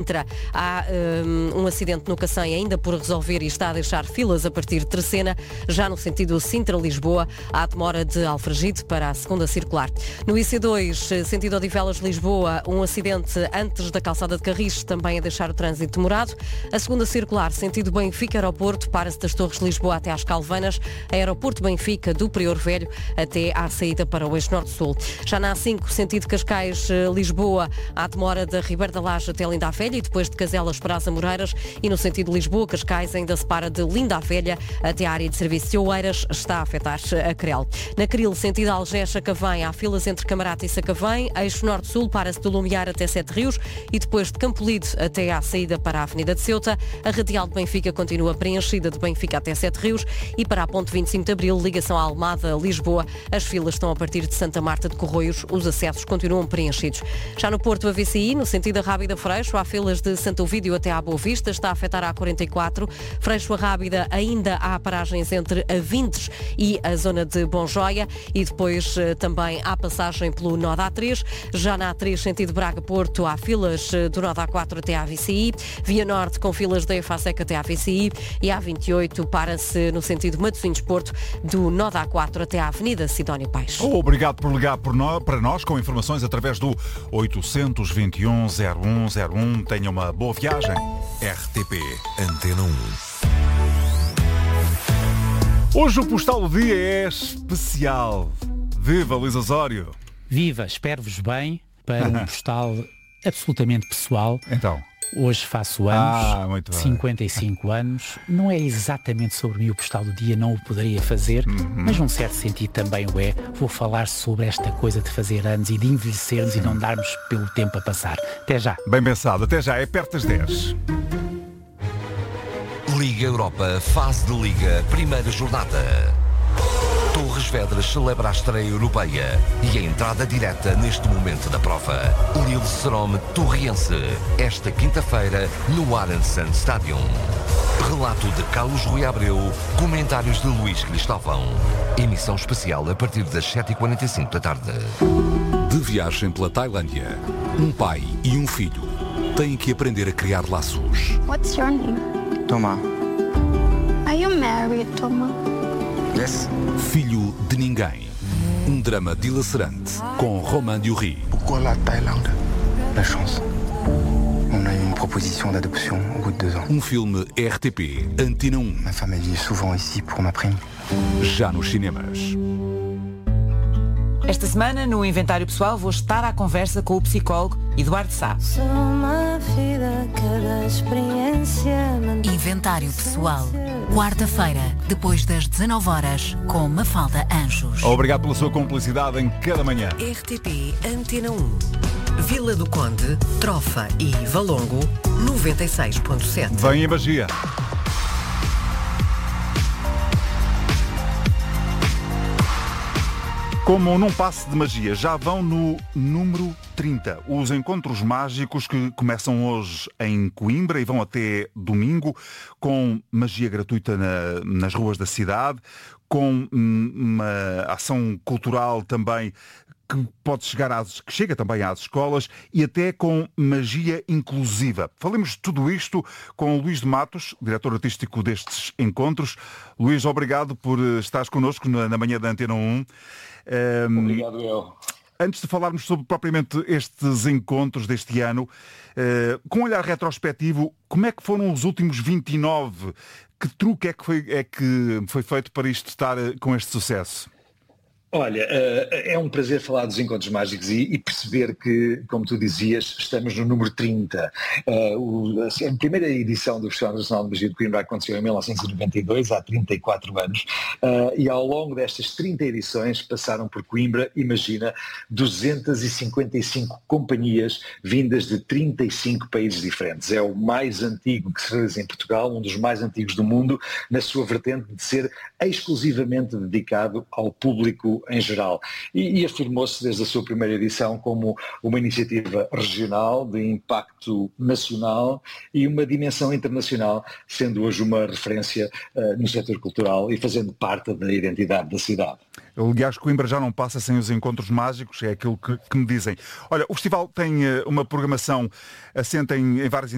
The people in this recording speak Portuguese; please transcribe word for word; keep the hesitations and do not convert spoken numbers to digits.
Sintra há um, um acidente no Cacém ainda por resolver e está a deixar filas a partir de Terceira. Já no sentido Sintra-Lisboa, há demora de Alfragide para a segunda circular. No I C dois, sentido Odivelas-Lisboa, um acidente antes da calçada de Carris, também a deixar o trânsito demorado. A segunda circular, sentido Benfica-Aeroporto, para-se das Torres de Lisboa até às Calvanas. Aeroporto Benfica, do Prior Velho até à saída para o eixo norte-sul. Já na A cinco, sentido Cascais-Lisboa, há demora da Ribeira da Laje até Linda a Velha e depois de Caselas para as Amoreiras. E no sentido Lisboa-Cascais ainda se para de Linda a Velha até à área de serviço de Oeiras, está a afetar a Crel. Na Cril, sentido Algés-Sacavém, há filas entre Camarate e Sacavém. Eixo norte-sul, para-se de Lumiar até Sete Rios e depois de Campolide até à saída para a Avenida de Ceuta. A radial de Benfica continua preenchida de Benfica até Sete Rios e para a ponte vinte e cinco de Abril, ligação à Almada-Lisboa, as filas estão a partir de Santa Marta de Corroios, os acessos continuam preenchidos. Já no Porto, a V C I, no sentido da Rábida Freixo, há filas de Santo Ovídio até à Boa Vista, está a afetar a A quarenta e quatro. Freixo a Rábida ainda há paragens entre a Vintes e a zona de Bonjoia e depois também há passagem pelo nó da A três. Já na A três, sentido Braga-Porto, há filas do nó da A quatro até à V C I. Via Norte com filas da EFASEC até à V C I e A vinte e oito para-se no sentido Matosinhos-Porto, do nó da A quatro até à Avenida Sidónio Paes. Obrigado por ligar por nós, para nós com informações através do oitocentos e vinte e um, zero um zero um. Tenha uma boa viagem. R T P Antena um. Hoje o postal do dia é especial. Viva, Luís Osório. Viva, espero-vos bem para um postal absolutamente pessoal. Então. Hoje faço anos, ah, muito bem. cinquenta e cinco anos. Não é exatamente sobre mim o postal do dia, não o poderia fazer, uhum. mas num certo sentido também o é. Vou falar sobre esta coisa de fazer anos e de envelhecermos e não darmos pelo tempo a passar. Até já. Bem pensado, até já, é perto das dez. Liga Europa, fase de Liga, primeira jornada. Torres Vedras celebra a estreia europeia e a entrada direta neste momento da prova. Lille-Serome Torriense, esta quinta-feira no Arenson Stadium. Relato de Carlos Rui Abreu, comentários de Luís Cristóvão. Emissão especial a partir das sete e quarenta e cinco da tarde. De viagem pela Tailândia, um pai e um filho têm que aprender a criar laços. What's your name? Thomas. Are you married, Thomas? Yes. Filho de Ninguém. Um drama dilacerante com Romain Duris. Pourquoi la Thaïlande? La chance. On a eu une proposition d'adoption au bout de deux ans. Um filme R T P Antena um. Ma femme elle vient souvent ici pour ma prime. Já nos cinemas. Esta semana, no Inventário Pessoal, vou estar à conversa com o psicólogo Eduardo Sá. Inventário Pessoal. Quarta-feira, depois das dezanove horas, com Mafalda Anjos. Obrigado pela sua cumplicidade em cada manhã. R T P Antena um. Vila do Conde, Trofa e Valongo, noventa e seis ponto sete. Vem em magia. Como num passe de magia, já vão no número trinta. Os encontros mágicos que começam hoje em Coimbra e vão até domingo, com magia gratuita na, nas ruas da cidade, com uma ação cultural também que pode chegar às, que chega também às escolas e até com magia inclusiva. Falemos de tudo isto com o Luís de Matos, diretor artístico destes encontros. Luís, obrigado por estares connosco na, na manhã da Antena um. Um, Obrigado, eu. Antes de falarmos sobre propriamente estes encontros deste ano, uh, com um olhar retrospectivo, como é que foram os últimos vinte e nove? Que truque é que foi, é que foi feito para isto estar com este sucesso? Olha, é um prazer falar dos Encontros Mágicos e perceber que, como tu dizias, estamos no número trinta. A primeira edição do Festival Nacional de Magia de Coimbra aconteceu em mil novecentos e noventa e dois, há trinta e quatro anos, e ao longo destas trinta edições passaram por Coimbra, imagina, duzentas e cinquenta e cinco companhias vindas de trinta e cinco países diferentes. É o mais antigo que se realiza em Portugal, um dos mais antigos do mundo, na sua vertente de ser exclusivamente dedicado ao público em geral. E, e afirmou-se desde a sua primeira edição como uma iniciativa regional, de impacto nacional e uma dimensão internacional, sendo hoje uma referência uh, no setor cultural e fazendo parte da identidade da cidade. Aliás, Coimbra já não passa sem os encontros mágicos, é aquilo que, que me dizem. Olha, o festival tem uh, uma programação assente em, em várias